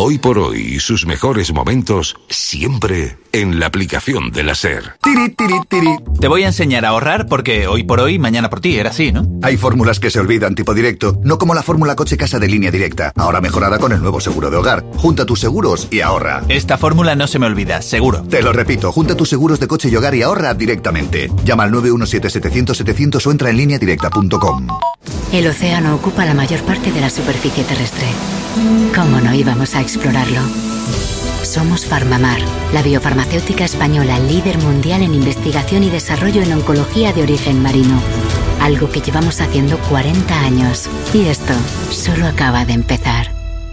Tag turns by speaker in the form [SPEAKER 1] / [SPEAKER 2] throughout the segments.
[SPEAKER 1] Hoy por hoy y sus mejores momentos siempre en la aplicación de la SER.
[SPEAKER 2] Tiri, tiri, tiri.
[SPEAKER 3] Te voy a enseñar a ahorrar porque hoy por hoy, mañana por ti, era así, ¿no?
[SPEAKER 2] Hay fórmulas que se olvidan tipo directo, no como la fórmula coche-casa de Línea Directa, ahora mejorada con el nuevo seguro de hogar. Junta tus seguros y ahorra.
[SPEAKER 3] Esta fórmula no se me olvida, seguro.
[SPEAKER 2] Te lo repito, junta tus seguros de coche y hogar y ahorra directamente. Llama al 917-700-700 o entra en lineadirecta.com.
[SPEAKER 4] El océano ocupa la mayor parte de la superficie terrestre. ¿Cómo no íbamos a explorarlo? Somos Farmamar, la biofarmacéutica española líder mundial en investigación y desarrollo en oncología de origen marino. Algo que llevamos haciendo 40 años. Y esto solo acaba de empezar.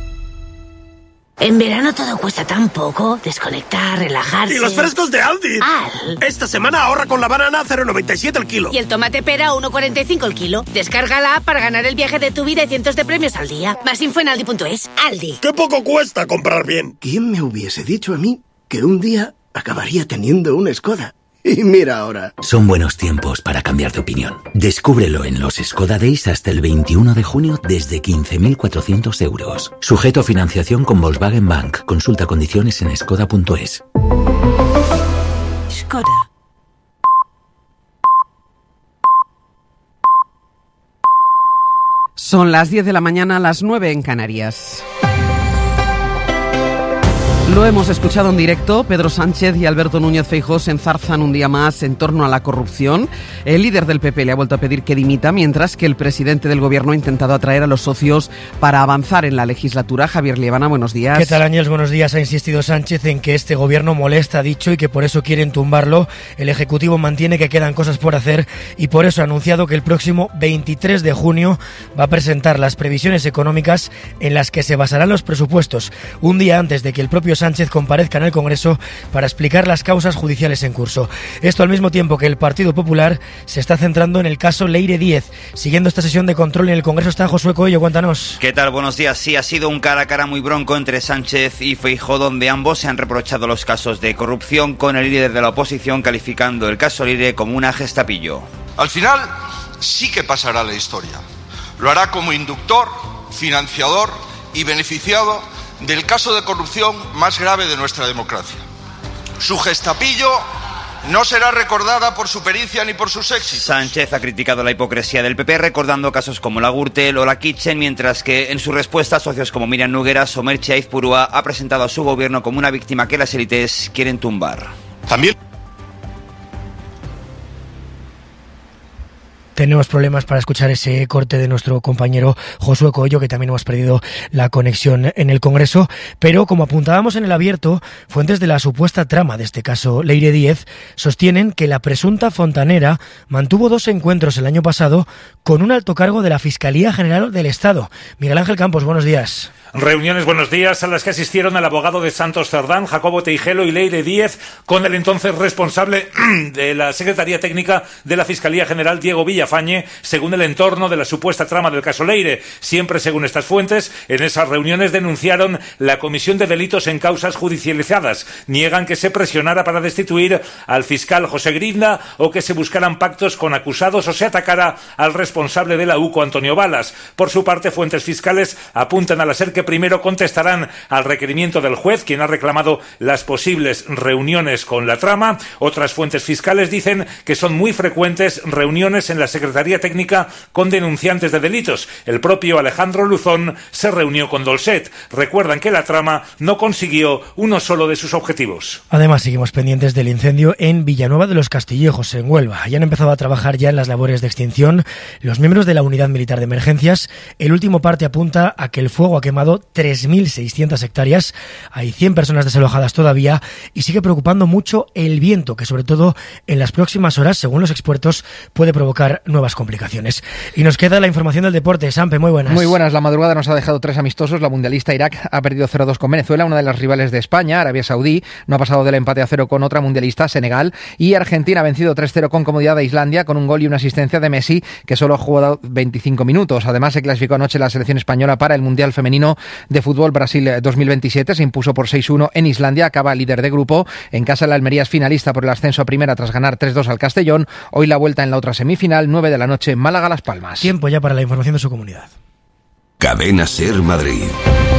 [SPEAKER 5] En verano todo cuesta tan poco. Desconectar, relajarse.
[SPEAKER 6] ¡Y los frescos de Aldi! Esta semana ahorra con la banana a 0,97 el kilo.
[SPEAKER 5] Y el tomate pera a 1,45 el kilo. Descarga la app para ganar el viaje de tu vida y cientos de premios al día. Más info en aldi.es. Aldi.
[SPEAKER 6] ¡Qué poco cuesta comprar bien!
[SPEAKER 7] ¿Quién me hubiese dicho a mí que un día acabaría teniendo un Skoda? Y mira ahora.
[SPEAKER 8] Son buenos tiempos para cambiar de opinión. Descúbrelo en los Skoda Days hasta el 21 de junio desde 15.400 euros. Sujeto a financiación con Volkswagen Bank. Consulta condiciones en skoda.es.
[SPEAKER 5] Skoda.
[SPEAKER 9] Son las 10 de la mañana, las 9 en Canarias. Lo hemos escuchado en directo. Pedro Sánchez y Alberto Núñez Feijóo se enzarzan un día más en torno a la corrupción. El líder del PP le ha vuelto a pedir que dimita, mientras que el presidente del Gobierno ha intentado atraer a los socios para avanzar en la legislatura. Javier Liebana, buenos días.
[SPEAKER 10] ¿Qué tal, Ángel? Buenos días. Ha insistido Sánchez en que este Gobierno molesta, ha dicho, y que por eso quieren tumbarlo. El Ejecutivo mantiene que quedan cosas por hacer y por eso ha anunciado que el próximo 23 de junio va a presentar las previsiones económicas en las que se basarán los presupuestos, un día antes de que el propio Sánchez comparezca en el Congreso para explicar las causas judiciales en curso. Esto al mismo tiempo que el Partido Popular se está centrando en el caso Leire Díez. Siguiendo esta sesión de control en el Congreso está Josué Coello, cuéntanos.
[SPEAKER 11] ¿Qué tal? Buenos días. Sí, ha sido un cara a cara muy bronco entre Sánchez y Feijóo, donde ambos se han reprochado los casos de corrupción, con el líder de la oposición calificando el caso Leire como una gestapillo.
[SPEAKER 12] Al final sí que pasará a la historia. Lo hará como inductor, financiador y beneficiado del caso de corrupción más grave de nuestra democracia. Su gestapillo no será recordada por su pericia ni por sus éxitos.
[SPEAKER 11] Sánchez ha criticado la hipocresía del PP, recordando casos como la Gürtel o la Kitchen, mientras que en su respuesta socios como Miriam Nogueras o Merche Aizpurua ha presentado a su gobierno como una víctima que las élites quieren tumbar.
[SPEAKER 12] También
[SPEAKER 10] tenemos problemas para escuchar ese corte de nuestro compañero Josué Coello, que también hemos perdido la conexión en el Congreso, pero como apuntábamos en el abierto, fuentes de la supuesta trama de este caso Leire Díez sostienen que la presunta fontanera mantuvo 2 encuentros el año pasado con un alto cargo de la Fiscalía General del Estado. Miguel Ángel Campos, buenos días.
[SPEAKER 13] Reuniones, buenos días, a las que asistieron el abogado de Santos Cerdán, Jacobo Teijelo, y Leire Díez, con el entonces responsable de la Secretaría Técnica de la Fiscalía General, Diego Villafañe, según el entorno de la supuesta trama del caso Leire. Siempre según estas fuentes, en esas reuniones denunciaron la comisión de delitos en causas judicializadas. Niegan que se presionara para destituir al fiscal José Grinda o que se buscaran pactos con acusados o se atacara al responsable de la UCO, Antonio Balas. Por su parte, fuentes fiscales apuntan a la SER que primero contestarán al requerimiento del juez, quien ha reclamado las posibles reuniones con la trama. Otras fuentes fiscales dicen que son muy frecuentes reuniones en la Secretaría Técnica con denunciantes de delitos. El propio Alejandro Luzón se reunió con Dolcet. Recuerdan que la trama no consiguió uno solo de sus objetivos.
[SPEAKER 10] Además, seguimos pendientes del incendio en Villanueva de los Castillejos, en Huelva. Ya han empezado a trabajar ya en las labores de extinción los miembros de la Unidad Militar de Emergencias. El último parte apunta a que el fuego ha quemado 3.600 hectáreas. Hay 100 personas desalojadas todavía y sigue preocupando mucho el viento, que sobre todo en las próximas horas, según los expertos, puede provocar nuevas complicaciones. Y nos queda la información del deporte. Sampe, muy buenas.
[SPEAKER 14] Muy buenas. La madrugada nos ha dejado 3 amistosos. La mundialista Irak ha perdido 0-2 con Venezuela, una de las rivales de España. Arabia Saudí no ha pasado del empate a 0 con otra mundialista, Senegal. Y Argentina ha vencido 3-0 con comodidad a Islandia, con un gol y una asistencia de Messi, que solo ha jugado 25 minutos. Además, se clasificó anoche la selección española para el Mundial Femenino de Fútbol Brasil 2027. Se impuso por 6-1 en Islandia. Acaba líder de grupo. En casa, la Almería es finalista por el ascenso a primera tras ganar 3-2 al Castellón. Hoy la vuelta en la otra semifinal, 9 de la noche, Málaga-Las Palmas.
[SPEAKER 10] Tiempo ya para la información de su comunidad.
[SPEAKER 1] Cadena SER Madrid.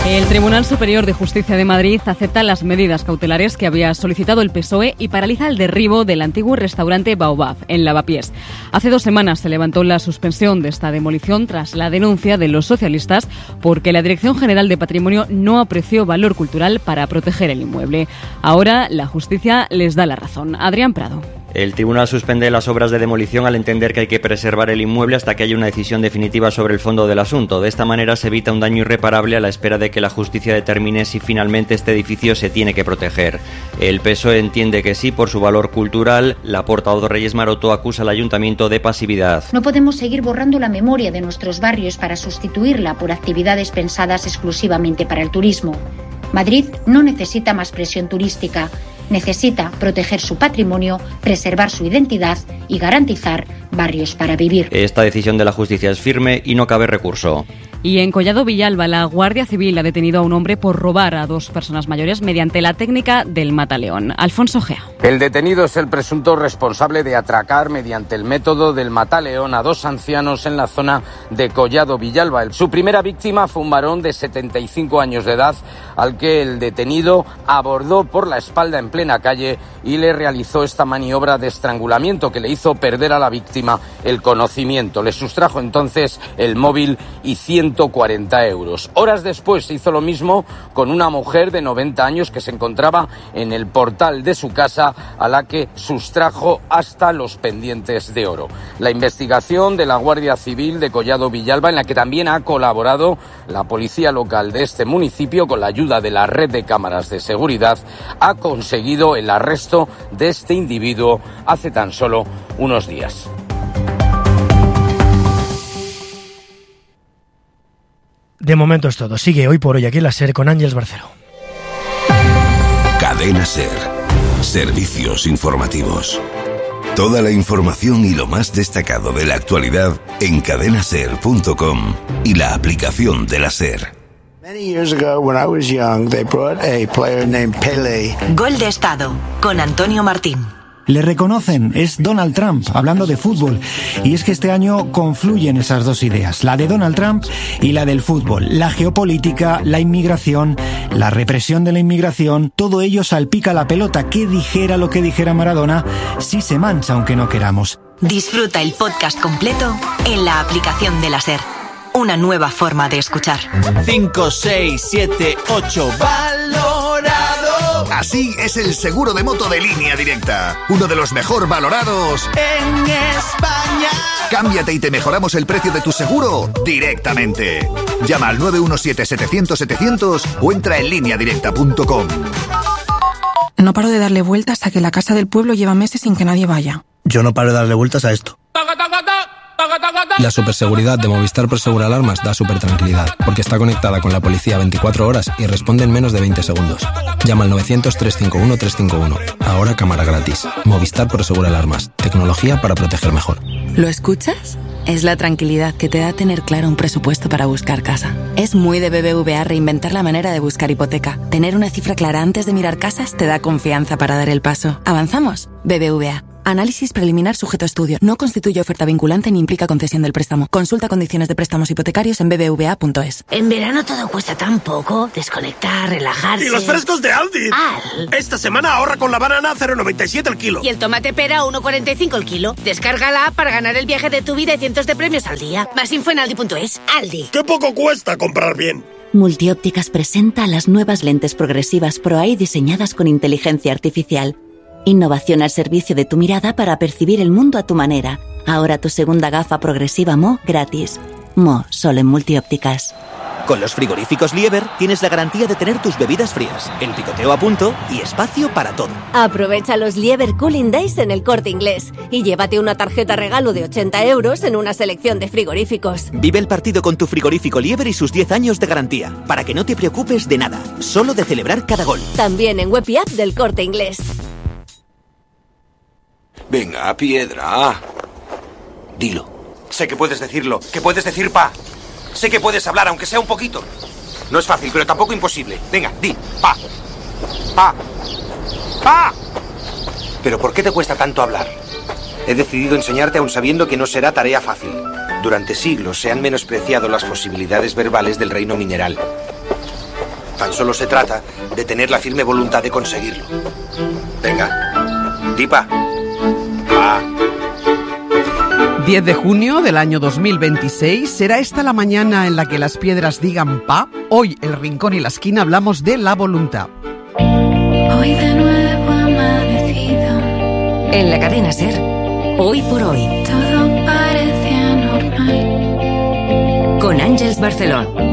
[SPEAKER 15] El Tribunal Superior de Justicia de Madrid acepta las medidas cautelares que había solicitado el PSOE y paraliza el derribo del antiguo restaurante Baobab, en Lavapiés. Hace 2 semanas se levantó la suspensión de esta demolición tras la denuncia de los socialistas porque la Dirección General de Patrimonio no apreció valor cultural para proteger el inmueble. Ahora la justicia les da la razón. Adrián Prado.
[SPEAKER 16] El tribunal suspende las obras de demolición al entender que hay que preservar el inmueble hasta que haya una decisión definitiva sobre el fondo del asunto. De esta manera se evita un daño irreparable a la espera de que la justicia determine si finalmente este edificio se tiene que proteger. El PSOE entiende que sí por su valor cultural. La portavoz Reyes Maroto acusa al ayuntamiento de pasividad.
[SPEAKER 17] No podemos seguir borrando la memoria de nuestros barrios para sustituirla por actividades pensadas exclusivamente para el turismo. Madrid no necesita más presión turística. Necesita proteger su patrimonio, preservar su identidad y garantizar barrios para vivir.
[SPEAKER 16] Esta decisión de la justicia es firme y no cabe recurso.
[SPEAKER 15] Y en Collado Villalba, la Guardia Civil ha detenido a un hombre por robar a 2 personas mayores mediante la técnica del mataleón. Alfonso Gea.
[SPEAKER 18] El detenido es el presunto responsable de atracar mediante el método del mataleón a 2 ancianos en la zona de Collado Villalba. Su primera víctima fue un varón de 75 años de edad al que el detenido abordó por la espalda en plena calle y le realizó esta maniobra de estrangulamiento que le hizo perder a la víctima el conocimiento. Le sustrajo entonces el móvil y 140 euros. Horas después se hizo lo mismo con una mujer de 90 años que se encontraba en el portal de su casa, a la que sustrajo hasta los pendientes de oro. La investigación de la Guardia Civil de Collado Villalba, en la que también ha colaborado la policía local de este municipio con la ayuda de la red de cámaras de seguridad, ha conseguido el arresto de este individuo hace tan solo unos días.
[SPEAKER 10] De momento es todo. Sigue Hoy por Hoy aquí en la SER con Ángeles Barcelo.
[SPEAKER 1] Cadena SER. Servicios informativos. Toda la información y lo más destacado de la actualidad en cadenaser.com y la aplicación de la SER.
[SPEAKER 19] Many years ago, when I was young, they brought a player named Pelé.
[SPEAKER 20] Gol de Estado, con Antonio Martín.
[SPEAKER 21] Le reconocen, es Donald Trump, hablando de fútbol. Y es que este año confluyen esas 2 ideas, la de Donald Trump y la del fútbol. La geopolítica, la inmigración, la represión de la inmigración, todo ello salpica la pelota. Que dijera lo que dijera Maradona, sí se mancha aunque no queramos.
[SPEAKER 20] Disfruta el podcast completo en la aplicación de la SER. Una nueva forma de escuchar.
[SPEAKER 22] 5, 6, 7, 8, valorado.
[SPEAKER 2] Así es el seguro de moto de Línea Directa. Uno de los mejor valorados
[SPEAKER 22] en España.
[SPEAKER 2] Cámbiate y te mejoramos el precio de tu seguro directamente. Llama al 917-700-700 o entra en lineadirecta.com.
[SPEAKER 23] No paro de darle vueltas a que la casa del pueblo lleva meses sin que nadie vaya.
[SPEAKER 24] Yo no paro de darle vueltas a esto. La superseguridad de Movistar Prosegur Alarmas da supertranquilidad, porque está conectada con la policía 24 horas y responde en menos de 20 segundos. Llama al 900-351-351. Ahora cámara gratis. Movistar Prosegur Alarmas. Tecnología para proteger mejor.
[SPEAKER 23] ¿Lo escuchas? Es la tranquilidad que te da tener claro un presupuesto para buscar casa. Es muy de BBVA reinventar la manera de buscar hipoteca. Tener una cifra clara antes de mirar casas te da confianza para dar el paso. ¿Avanzamos? BBVA. Análisis preliminar sujeto a estudio. No constituye oferta vinculante ni implica concesión del préstamo. Consulta condiciones de préstamos hipotecarios en bbva.es.
[SPEAKER 5] En verano todo cuesta tan poco. Desconectar, relajarse.
[SPEAKER 6] ¡Y los frescos de Aldi!
[SPEAKER 5] ¡Al!
[SPEAKER 6] Esta semana ahorra con la banana a 0,97 el kilo.
[SPEAKER 5] Y el tomate pera a 1,45 el kilo. Descarga la app para ganar el viaje de tu vida y cientos de premios al día. Más info en aldi.es. Aldi.
[SPEAKER 6] ¡Qué poco cuesta comprar bien!
[SPEAKER 25] Multiópticas presenta las nuevas lentes progresivas Pro Eye diseñadas con inteligencia artificial. Innovación al servicio de tu mirada para percibir el mundo a tu manera. Ahora tu segunda gafa progresiva Mo gratis. Mo, solo en Multiópticas.
[SPEAKER 26] Con los frigoríficos Lieber tienes la garantía de tener tus bebidas frías, el picoteo a punto y espacio para todo.
[SPEAKER 27] Aprovecha los Lieber Cooling Days en El Corte Inglés y llévate una tarjeta regalo de 80 euros en una selección de frigoríficos.
[SPEAKER 26] Vive el partido con tu frigorífico Lieber y sus 10 años de garantía, para que no te preocupes de nada, solo de celebrar cada gol.
[SPEAKER 27] También en web y app del Corte Inglés.
[SPEAKER 28] Venga, piedra. Dilo.
[SPEAKER 29] Sé que puedes decirlo, que puedes decir pa. Sé que puedes hablar, aunque sea un poquito. No es fácil, pero tampoco imposible. Venga, di, pa. Pa. Pa. ¿Pero por qué te cuesta tanto hablar? He decidido enseñarte aún sabiendo que no será tarea fácil. Durante siglos se han menospreciado las posibilidades verbales del reino mineral. Tan solo se trata de tener la firme voluntad de conseguirlo. Venga, di pa. Pa.
[SPEAKER 3] 10 de junio del año 2026, ¿será esta la mañana en la que las piedras digan pa? Hoy, El Rincón y la Esquina, hablamos de la voluntad.
[SPEAKER 4] Hoy de nuevo amanecido.
[SPEAKER 20] En la cadena SER, Hoy por Hoy.
[SPEAKER 4] Todo parecía normal.
[SPEAKER 20] Con Ángeles Barceló.